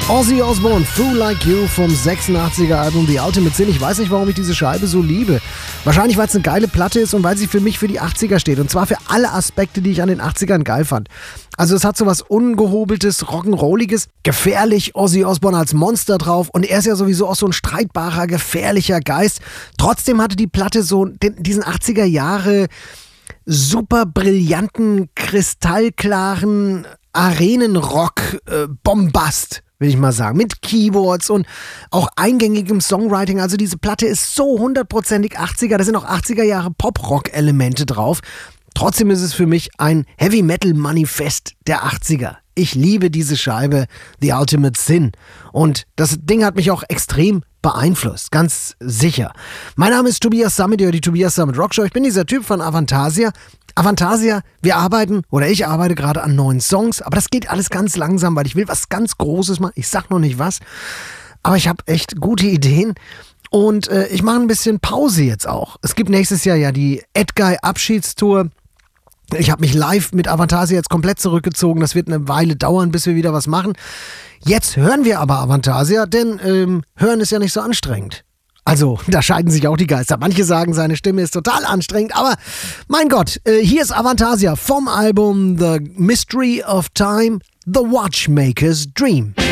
Ozzy Osbourne, Fool Like You vom 86er Album The Ultimate Sin. Ich weiß nicht, warum ich diese Scheibe so liebe. Wahrscheinlich, weil es eine geile Platte ist und weil sie für mich für die 80er steht. Und zwar für alle Aspekte, die ich an den 80ern geil fand. Also es hat so was Ungehobeltes, Rock'n'Rolliges, gefährlich, Ozzy Osbourne als Monster drauf. Und er ist ja sowieso auch so ein streitbarer, gefährlicher Geist. Trotzdem hatte die Platte so diesen 80er Jahre super brillanten, kristallklaren Arenenrock-Bombast, will ich mal sagen, mit Keyboards und auch eingängigem Songwriting. Also diese Platte ist so 100%ig 80er, da sind auch 80er Jahre Pop-Rock-Elemente drauf. Trotzdem ist es für mich ein Heavy-Metal-Manifest der 80er. Ich liebe diese Scheibe, The Ultimate Sin. Und das Ding hat mich auch extrem beeinflusst, ganz sicher. Mein Name ist Tobias Summit, ihr hört die Tobias Summit Rockshow. Ich bin dieser Typ von Avantasia. Avantasia, ich arbeite gerade an neuen Songs, aber das geht alles ganz langsam, weil ich will was ganz Großes machen. Ich sag noch nicht was, aber ich habe echt gute Ideen und ich mache ein bisschen Pause jetzt auch. Es gibt nächstes Jahr ja die Edguy Abschiedstour. Ich habe mich live mit Avantasia jetzt komplett zurückgezogen. Das wird eine Weile dauern, bis wir wieder was machen. Jetzt hören wir aber Avantasia, denn hören ist ja nicht so anstrengend. Also, da scheiden sich auch die Geister. Manche sagen, seine Stimme ist total anstrengend, aber mein Gott, hier ist Avantasia vom Album The Mystery of Time, The Watchmaker's Dream.